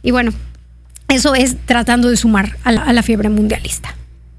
Y bueno, eso es tratando de sumar a la fiebre mundialista.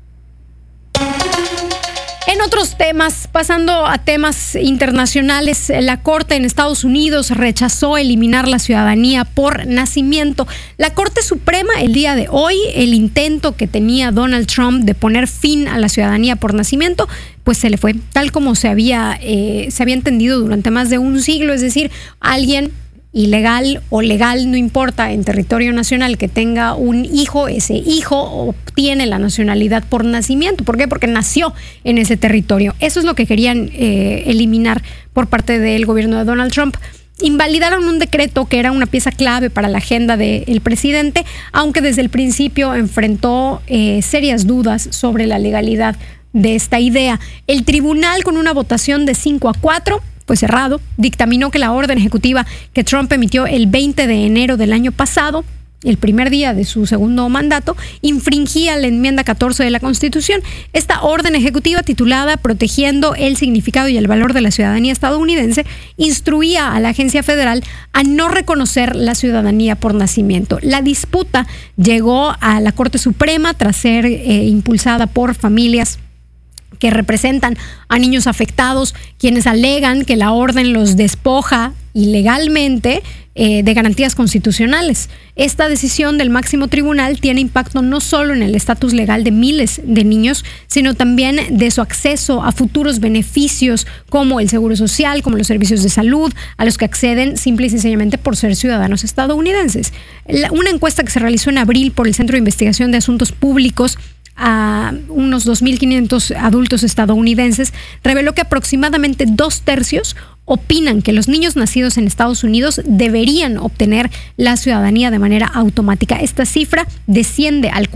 En otros temas, pasando a temas internacionales, la Corte en Estados Unidos rechazó eliminar la ciudadanía por nacimiento. La Corte Suprema el día de hoy, el intento que tenía Donald Trump de poner fin a la ciudadanía por nacimiento, pues se le fue, tal como se había entendido durante más de un siglo, es decir, alguien ilegal o legal, no importa, en territorio nacional que tenga un hijo, ese hijo obtiene la nacionalidad por nacimiento. ¿Por qué? Porque nació en ese territorio. Eso es lo que querían eliminar por parte del gobierno de Donald Trump. Invalidaron un decreto que era una pieza clave para la agenda del presidente, aunque desde el principio enfrentó serias dudas sobre la legalidad de esta idea. El tribunal, con una votación de 5-4, pues cerrado, dictaminó que la orden ejecutiva que Trump emitió el 20 de enero del año pasado, el primer día de su segundo mandato, infringía la enmienda 14 de la Constitución. Esta orden ejecutiva, titulada Protegiendo el significado y el valor de la ciudadanía estadounidense, instruía a la agencia federal a no reconocer la ciudadanía por nacimiento. La disputa llegó a la Corte Suprema tras ser impulsada por familias que representan a niños afectados, quienes alegan que la orden los despoja ilegalmente de garantías constitucionales. Esta decisión del máximo tribunal tiene impacto no solo en el estatus legal de miles de niños, sino también de su acceso a futuros beneficios como el seguro social, como los servicios de salud, a los que acceden simple y sencillamente por ser ciudadanos estadounidenses. Una encuesta que se realizó en abril por el Centro de Investigación de Asuntos Públicos a unos 2.500 adultos estadounidenses reveló que aproximadamente 2/3 opinan que los niños nacidos en Estados Unidos deberían obtener la ciudadanía de manera automática. Esta cifra desciende al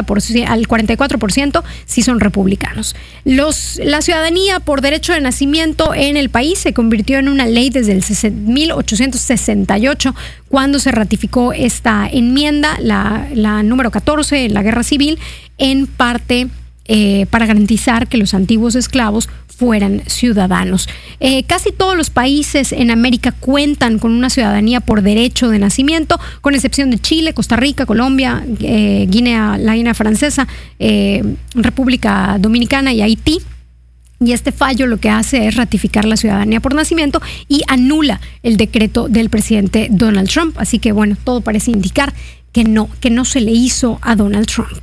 44% si son republicanos. La ciudadanía por derecho de nacimiento en el país se convirtió en una ley desde el 1868, cuando se ratificó esta enmienda, la número 14, en la Guerra Civil, en parte para garantizar que los antiguos esclavos fueran ciudadanos. Casi todos los países en América cuentan con una ciudadanía por derecho de nacimiento, con excepción de Chile, Costa Rica, Colombia, la Guinea Francesa, República Dominicana y Haití. Y este fallo lo que hace es ratificar la ciudadanía por nacimiento y anula el decreto del presidente Donald Trump. Así que bueno, todo parece indicar que no se le hizo a Donald Trump.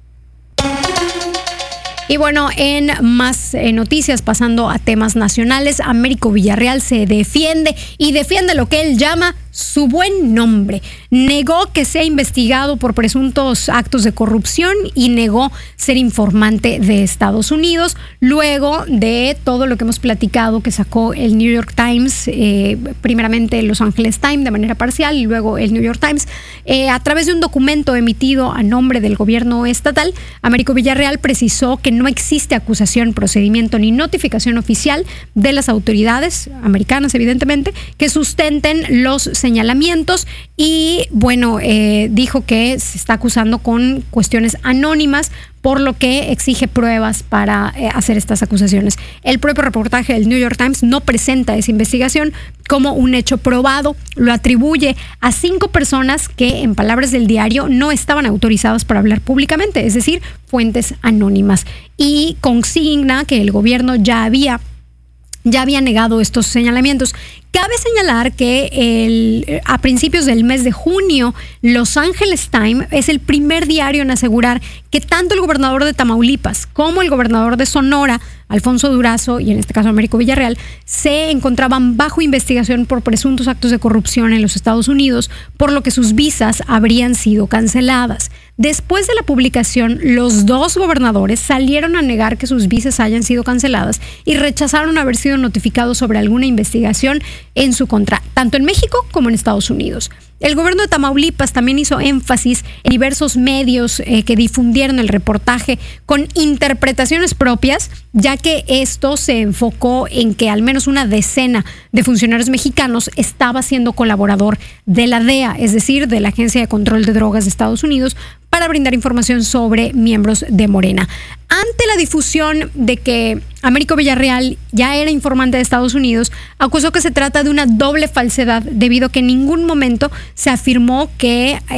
Y bueno, en más noticias, pasando a temas nacionales, Américo Villarreal se defiende lo que él llama su buen nombre. Negó que sea investigado por presuntos actos de corrupción y negó ser informante de Estados Unidos, luego de todo lo que hemos platicado que sacó el New York Times, primeramente el Los Angeles Times de manera parcial y luego el New York Times, a través de un documento emitido a nombre del gobierno estatal. Américo Villarreal precisó que no existe acusación, procedimiento ni notificación oficial de las autoridades americanas, evidentemente, que sustenten los señalamientos y bueno, dijo que se está acusando con cuestiones anónimas, por lo que exige pruebas para hacer estas acusaciones. El propio reportaje del New York Times no presenta esa investigación como un hecho probado, lo atribuye a 5 personas que, en palabras del diario, no estaban autorizadas para hablar públicamente, es decir, fuentes anónimas, y consigna que el gobierno ya había negado estos señalamientos. Cabe señalar que a principios del mes de junio, Los Angeles Times es el primer diario en asegurar que tanto el gobernador de Tamaulipas como el gobernador de Sonora, Alfonso Durazo, y en este caso Américo Villarreal, se encontraban bajo investigación por presuntos actos de corrupción en los Estados Unidos, por lo que sus visas habrían sido canceladas. Después de la publicación, los 2 gobernadores salieron a negar que sus visas hayan sido canceladas y rechazaron haber sido notificados sobre alguna investigación en su contra, tanto en México como en Estados Unidos. El gobierno de Tamaulipas también hizo énfasis en diversos medios que difundieron el reportaje con interpretaciones propias, ya que esto se enfocó en que al menos una decena de funcionarios mexicanos estaba siendo colaborador de la DEA, es decir, de la Agencia de Control de Drogas de Estados Unidos, para brindar información sobre miembros de Morena. Ante la difusión de que Américo Villarreal ya era informante de Estados Unidos, acusó que se trata de una doble falsedad, debido a que en ningún momento se afirmó que